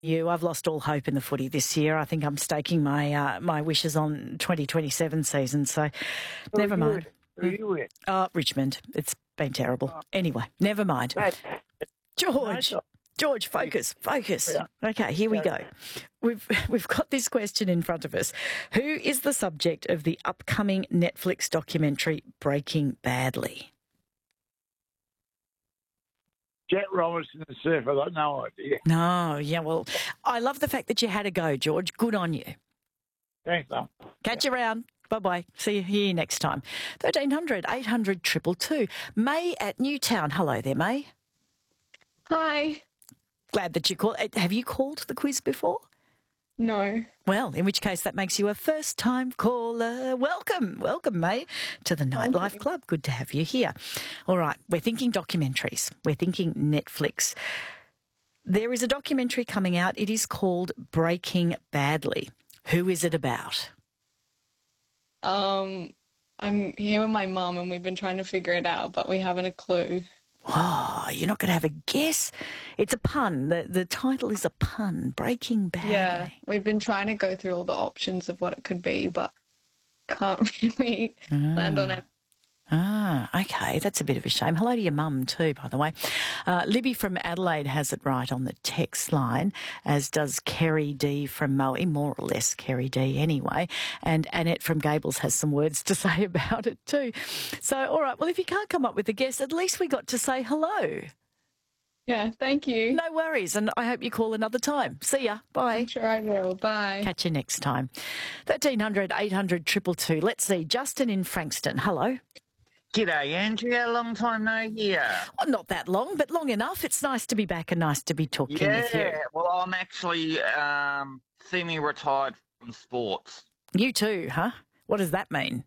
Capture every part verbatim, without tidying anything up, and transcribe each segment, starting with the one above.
You, I've lost all hope in the footy this year. I think I'm staking my uh, my wishes on twenty twenty-seven season. So, Who never are you mind. with? Who are you with? Oh, Richmond. It's been terrible. Anyway, never mind. Mate, George, no, George, focus, focus. Yeah. Okay, here we Yeah. go. We've we've got this question in front of us. Who is the subject of the upcoming Netflix documentary Breaking Badly? Jet Robinson and Surf, I've got no idea. No, yeah, well, I love the fact that you had a go, George. Good on you. Thanks, Mum. Catch you around. Bye-bye. See you here next time. thirteen hundred, eight hundred, two two two. May at Newtown. Hello there, May. Hi. Glad that you called. Have you called the quiz before? No. Well, in which case that makes you a first-time caller. Welcome, welcome, May, to the Nightlife Club. Good to have you here. All right, we're thinking documentaries. We're thinking Netflix. There is a documentary coming out. It is called Breaking Badly. Who is it about? Um, I'm here with my mum and we've been trying to figure it out, but we haven't a clue. Oh, you're not going to have a guess? It's a pun. The the title is a pun. Breaking Badly. Yeah, we've been trying to go through all the options of what it could be, but can't really land on it. Ah, okay. That's a bit of a shame. Hello to your mum too, by the way. Uh, Libby from Adelaide has it right on the text line, as does Kerry D from Moe, more or less Kerry D anyway. And Annette from Gables has some words to say about it too. So, all right, well, if you can't come up with a guess, at least we got to say hello. Yeah, thank you. No worries, and I hope you call another time. See ya. Bye. I'm sure I will. Bye. Catch you next time. thirteen hundred, eight hundred, two two two. Let's see. Justin in Frankston. Hello. G'day, Andrea. Long time no hear. Well, not that long, but long enough. It's nice to be back and nice to be talking with you. Yeah, well, I'm actually um, semi-retired from sports. You too, huh? What does that mean?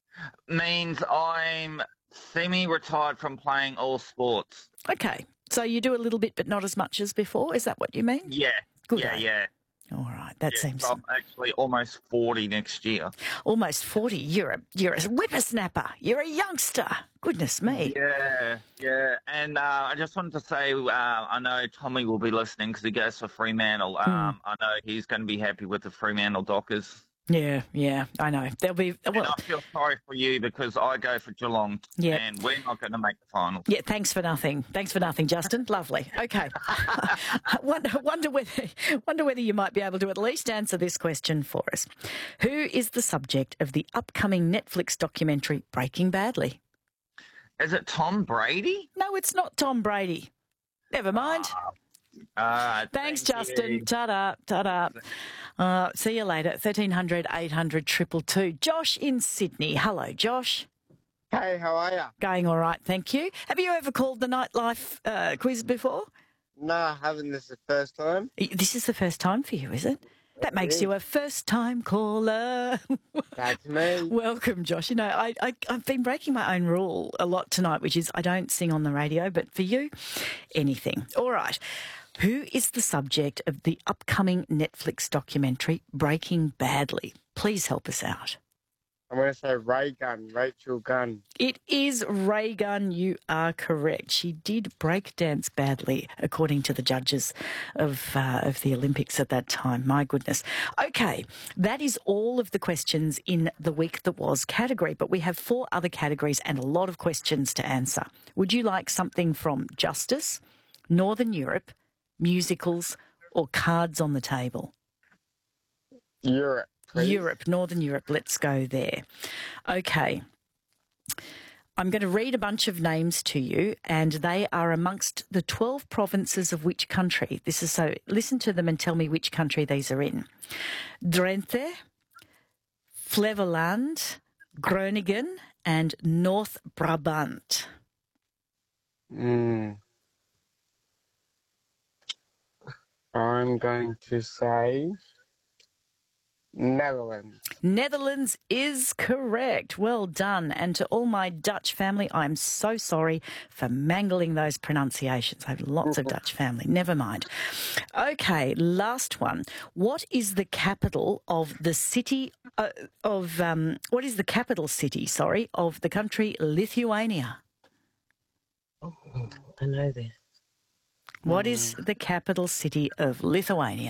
Means I'm semi-retired from playing all sports. Okay, so you do a little bit, but not as much as before. Is that what you mean? Yeah, Good. yeah, eh? yeah. All right, that yeah, seems I'm actually almost forty next year. almost forty. You're a you're a whippersnapper. You're a youngster. Goodness me. Yeah, yeah. And uh, I just wanted to say, uh, I know Tommy will be listening because he goes for Fremantle. Um, I know he's going to be happy with the Fremantle Dockers. Yeah, yeah, I know. There'll be And well. I feel sorry for you because I go for Geelong, Yeah. and we're not going to make the finals. Yeah, thanks for nothing. Thanks for nothing, Justin. Lovely. Okay. wonder, wonder whether wonder whether you might be able to at least answer this question for us. Who is the subject of the upcoming Netflix documentary Breaking Badly? Is it Tom Brady? No, it's not Tom Brady. Never mind. Uh, Thanks, thank Justin. you. Ta-da, ta-da. Uh, see you later. thirteen hundred, eight hundred, two two two. Josh in Sydney. Hello, Josh. Hey, how are ya? Going all right, thank you. Have you ever called the Nightlife uh, quiz before? No, I haven't. This is the first time. This is the first time for you, is it? That makes you a first-time caller. That's me. Welcome, Josh. You know, I, I, I've been breaking my own rule a lot tonight, which is I don't sing on the radio, but for you, anything. All right. Who is the subject of the upcoming Netflix documentary Breaking Badly? Please help us out. I'm going to say Ray Gunn, Rachel Gunn. It is Ray Gunn. You are correct. She did break dance badly, according to the judges of uh, of the Olympics at that time. My goodness. Okay, that is all of the questions in the week that was category, but we have four other categories and a lot of questions to answer. Would you like something from Justice, Northern Europe, musicals, or cards on the table? Europe. Please. Europe, Northern Europe. Let's go there. Okay. I'm going to read a bunch of names to you, and they are amongst the twelve provinces of which country? This is so. Listen to them and tell me which country these are in. Drenthe, Flevoland, Groningen, and North Brabant. Mm. I'm going to say Netherlands. Netherlands is correct. Well done. And to all my Dutch family, I'm so sorry for mangling those pronunciations. I have lots of Dutch family. Never mind. Okay, last one. What is the capital of the city uh, of, um, what is the capital city, sorry, of the country Lithuania? Oh, I know this. What is the capital city of Lithuania?